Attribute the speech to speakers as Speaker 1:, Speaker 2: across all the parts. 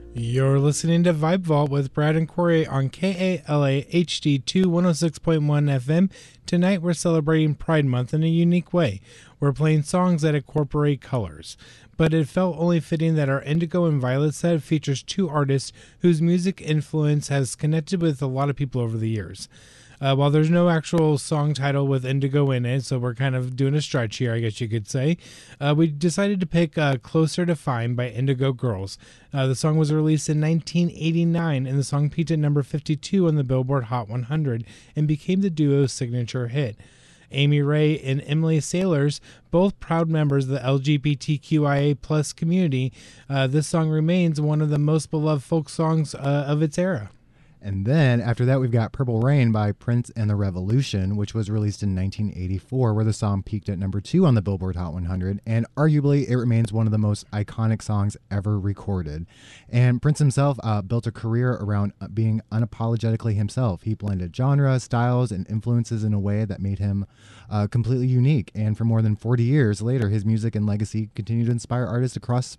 Speaker 1: You're listening to Vibe Vault with Brad and Corey on KALA HD2 106.1 FM. Tonight we're celebrating Pride Month in a unique way. We're playing songs that incorporate colors. But it felt only fitting that our Indigo and Violet set features two artists whose music influence has connected with a lot of people over the years. While there's no actual song title with Indigo in it, so we're kind of doing a stretch here, I guess you could say, we decided to pick Closer to Fine by Indigo Girls. The song was released in 1989, and the song peaked at number 52 on the Billboard Hot 100 and became the duo's signature hit. Amy Ray and Emily Sailors, both proud members of the LGBTQIA+ community, this song remains one of the most beloved folk songs of its era.
Speaker 2: And then after that, we've got Purple Rain by Prince and the Revolution, which was released in 1984, where the song peaked at number 2 on the Billboard Hot 100. And arguably, it remains one of the most iconic songs ever recorded. And Prince himself built a career around being unapologetically himself. He blended genre, styles, and influences in a way that made him completely unique. And for more than 40 years later, his music and legacy continue to inspire artists across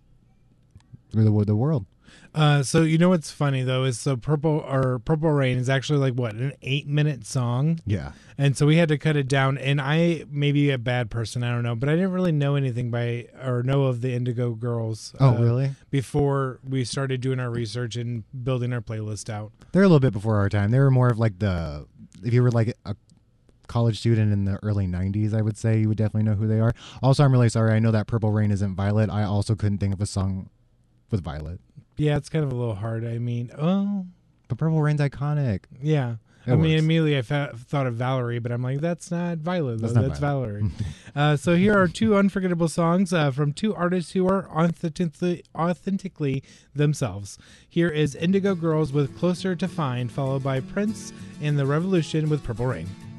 Speaker 2: the world.
Speaker 1: So you know what's funny though is Purple Rain is actually like what, an 8-minute song.
Speaker 2: Yeah.
Speaker 1: And so we had to cut it down, and I may be a bad person, I don't know, but I didn't really know anything know of the Indigo Girls.
Speaker 2: Oh, really?
Speaker 1: Before we started doing our research and building our playlist out.
Speaker 2: They're a little bit before our time. They were more of like if you were like a college student in the early 90s, I would say you would definitely know who they are. Also, I'm really sorry. I know that Purple Rain isn't Violet. I also couldn't think of a song with Violet.
Speaker 1: Yeah, it's kind of a little hard. I mean,
Speaker 2: but Purple Rain's iconic.
Speaker 1: Yeah. Immediately I thought of Valerie, but I'm like, that's not Violet, though. That's Valerie. So here are two unforgettable songs from two artists who are authentically themselves. Here is Indigo Girls with Closer to Fine, followed by Prince and the Revolution with Purple Rain.